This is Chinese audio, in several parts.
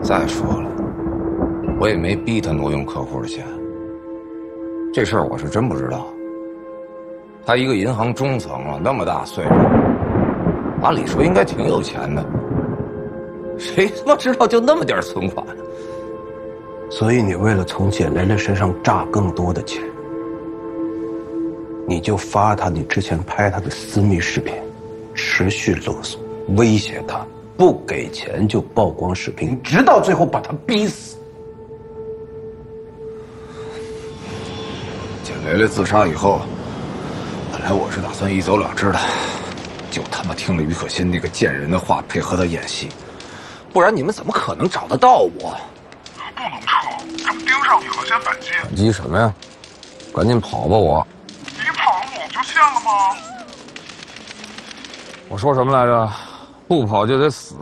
再说了，我也没逼他挪用客户的钱，这事儿我是真不知道。他一个银行中层了，那么大岁数，按理说应该挺有钱的，谁他妈知道就那么点存款？ 所以你为了从简雷雷身上榨更多的钱，你就发他你之前拍他的私密视频，持续勒索，威胁他，不给钱就曝光视频，直到最后把他逼死。 简雷雷自杀以后，本来我是打算一走了之的，就他妈听了于可欣那个贱人的话，配合他演戏，不然你们怎么可能找得到我？ 不能撤，他们盯上你了，先反击。 反击什么呀？赶紧跑吧我！ 你跑了我就现了吗？ 我说什么来着？不跑就得死。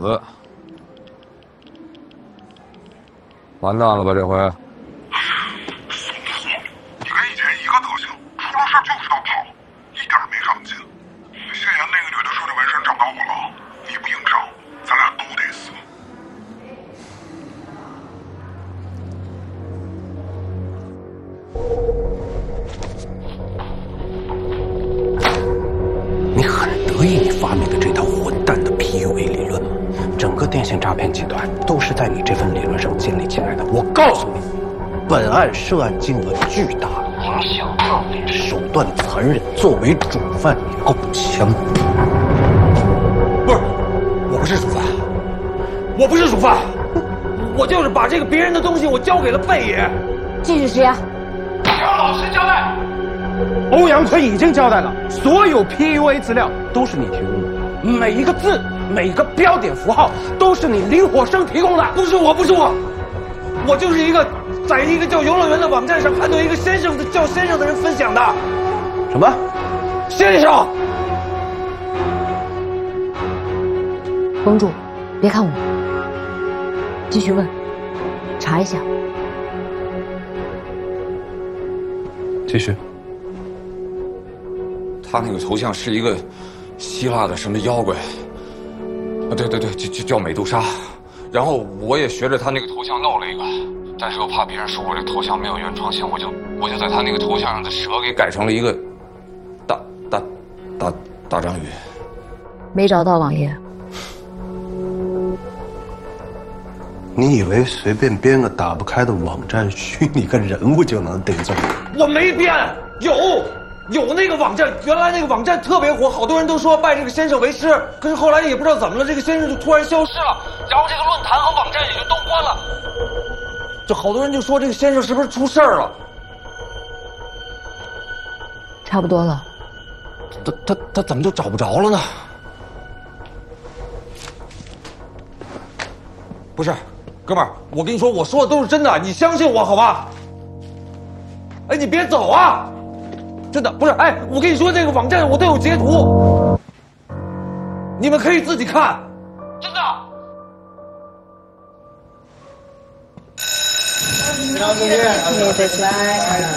完蛋了吧这回？ 怂不怂？你跟以前一个德行，出了事就知道跑，一点没长进。谢岩那个女的说这纹身找到我了，你不硬上，咱俩都得死。 你很得意你发明的这套混蛋的 PUA 理论吗？整个电信诈骗集团都是在你这份理论上建立起来的。我告诉你，本案涉案金额巨大，影响恶劣，手段残忍，作为主犯你要枪毙。 不是，我不是主犯，我不是主犯，我就是把这个别人的东西我交给了贝爷。 继续施压。 请老实交代。 欧阳奎已经交代了，所有 PUA 资料都是你提供的，每一个字、每个标点符号都是你林火生提供的。 不是我，我就是一个在一个叫游乐园的网站上看到一个叫先生的人分享的。 什么？ 先生？ 绷住，别看我，继续问，查一下。 继续。 他那个头像是一个希腊的什么妖怪啊？对，就叫美杜莎。然后我也学着他那个头像弄了一个，但是又怕别人说我这头像没有原创性，我就在他那个头像上的蛇给改成了一个大章鱼。 没找到王爷。 你以为随便编个打不开的网站虚拟个人物就能顶罪？ 我没编，有那个网站，原来那个网站特别火，好多人都说拜这个先生为师，可是后来也不知道怎么了，这个先生就突然消失了，然后这个论坛和网站也就都关了，就好多人就说这个先生是不是出事儿了？ 差不多了。 他怎么就找不着了呢？不是，哥们儿，我跟你说，我说的都是真的，你相信我好吧？哎，你别走啊！真的不是，哎，我跟你说，这个网站我都有截图，你们可以自己看，真的。 然后中间，然后再来。